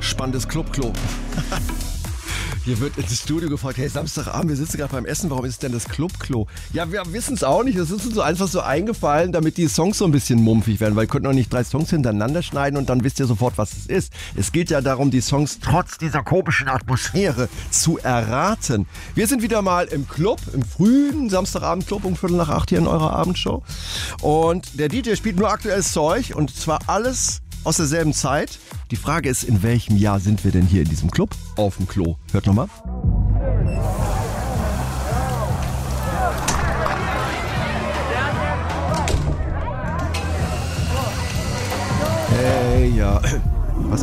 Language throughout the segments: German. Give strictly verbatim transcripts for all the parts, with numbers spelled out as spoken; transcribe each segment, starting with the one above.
Spannendes Clubklo. Hier wird ins Studio gefragt, hey, Samstagabend, wir sitzen gerade beim Essen, warum ist es denn das Clubklo? Ja, wir wissen es auch nicht, das ist uns so einfach so eingefallen, damit die Songs so ein bisschen mumpfig werden, weil ihr könnt noch nicht drei Songs hintereinander schneiden und dann wisst ihr sofort, was es ist. Es geht ja darum, die Songs trotz dieser komischen Atmosphäre zu erraten. Wir sind wieder mal im Club, im frühen Samstagabend-Club um Viertel nach acht hier in eurer Abendshow. Und der D J spielt nur aktuelles Zeug und zwar alles aus derselben Zeit. Die Frage ist, in welchem Jahr sind wir denn hier in diesem Club? Auf dem Klo. Hört nochmal. Hey, ja. Was?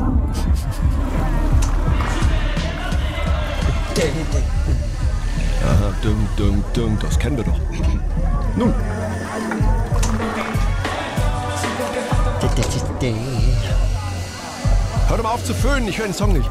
Aha, dum, dum, dum. Das kennen wir doch. Nun. Hör doch mal auf zu föhnen, ich höre den Song nicht.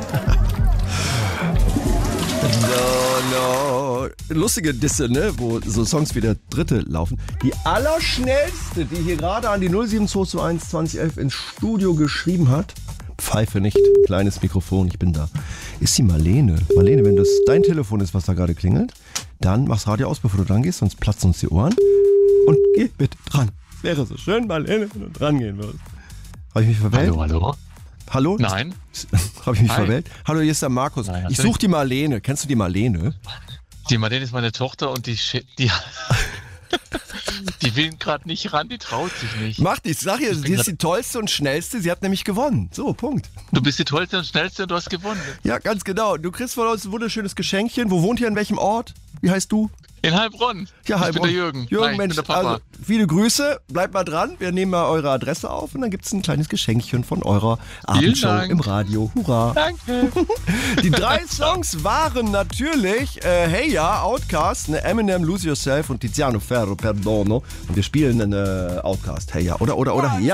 No, no. Lustige Disse, ne? Wo so Songs wie der dritte laufen. Die allerschnellste, die hier gerade an die null sieben zwei zwei eins zwanzig elf ins Studio geschrieben hat, Pfeife nicht, kleines Mikrofon, ich bin da, ist die Marlene. Marlene, wenn das dein Telefon ist, was da gerade klingelt, dann mach's Radio aus, bevor du dran gehst, sonst platzen uns die Ohren. Und geh bitte dran. Wäre so schön, Marlene, wenn du dran gehen würdest. Habe ich mich verwählt? Hallo, hallo. Hallo? Nein. Habe ich mich Hi. verwählt? Hallo, hier ist der Markus. Nein, ich suche die Marlene. Kennst du die Marlene? Die Marlene ist meine Tochter und die die, die will gerade nicht ran, die traut sich nicht. Mach die, sag ihr, sie ist die tollste und schnellste. Sie hat nämlich gewonnen. So, Punkt. Du bist die tollste und schnellste und du hast gewonnen. Ja, ganz genau. Du kriegst von uns ein wunderschönes Geschenkchen. Wo wohnt ihr, in welchem Ort? Wie heißt du? In Heilbronn. Ja, ich Heilbronn. bin der Jürgen. Jürgen, Hi, Mensch, ich bin der Papa. also viele Grüße. Bleibt mal dran. Wir nehmen mal eure Adresse auf und dann gibt es ein kleines Geschenkchen von eurer Abendshow Dank. im Radio. Hurra. Danke. Die drei Songs waren natürlich äh, Hey Ya, Outcast, ne, Eminem, Lose Yourself und Tiziano Ferro, Perdono. Und wir spielen eine Outcast, Hey Ya, oder, oder, oder, ja.